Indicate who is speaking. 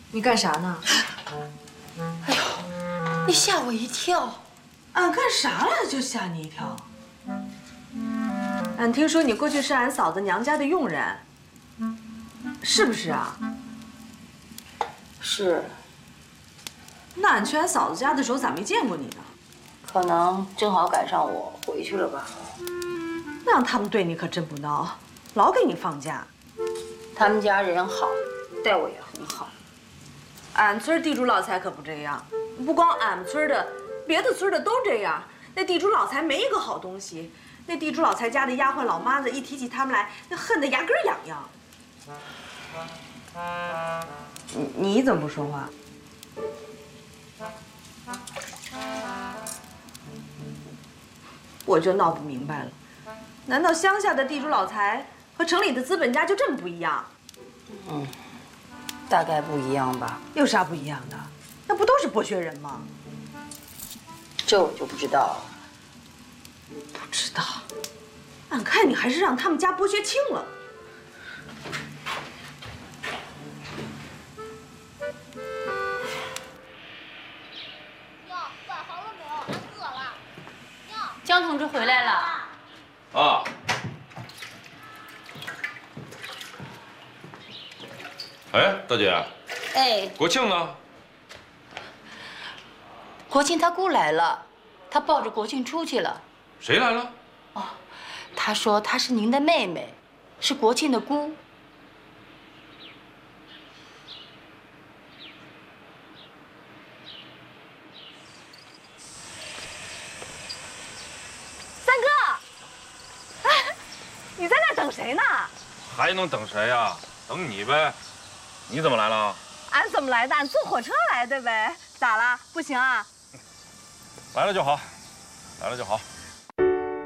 Speaker 1: 你干啥呢？
Speaker 2: 哎呦，你吓我一跳！
Speaker 3: 俺干啥了就吓你一跳？
Speaker 1: 俺听说你过去是俺嫂子娘家的佣人，是不是啊？
Speaker 2: 是。
Speaker 1: 那俺去俺嫂子家的时候咋没见过你呢？
Speaker 2: 可能正好赶上我回去了吧。
Speaker 1: 那样他们对你可真不孬，老给你放假。
Speaker 2: 他们家人好，待我也很好。
Speaker 1: 俺村地主老财可不这样，不光俺们村的，别的村的都这样。那地主老财没一个好东西，那地主老财家的丫鬟老妈子一提起他们来，那恨得牙根痒痒。你怎么不说话？我就闹不明白了，难道乡下的地主老财和城里的资本家就这么不一样？
Speaker 2: 大概不一样吧。
Speaker 1: 有啥不一样的？那不都是剥削人吗？
Speaker 2: 这我就不知道了。
Speaker 1: 不知道，俺看你还是让他们家剥削轻了。
Speaker 4: 饭好了没有？俺饿了。
Speaker 5: 江同志回来了。
Speaker 6: 啊。哎，大姐。
Speaker 2: 哎，
Speaker 6: 国庆呢？
Speaker 2: 国庆他姑来了，他抱着国庆出去了。
Speaker 6: 谁来了？
Speaker 2: 哦，他说她是您的妹妹，是国庆的姑。
Speaker 1: 三哥，你在那等谁呢？
Speaker 6: 还能等谁呀？等你呗。你怎么来了？
Speaker 1: 俺怎么来的？俺坐火车来的呗。咋了？不行啊？
Speaker 6: 来了就好，来了就好。